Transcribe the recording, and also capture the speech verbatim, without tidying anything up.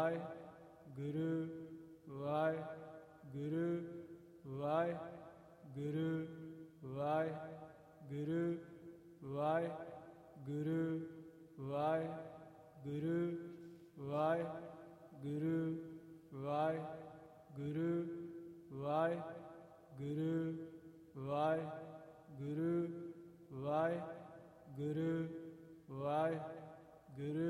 Waheguru Waheguru Waheguru Waheguru Waheguru Waheguru Waheguru Waheguru Waheguru Waheguru Waheguru Waheguru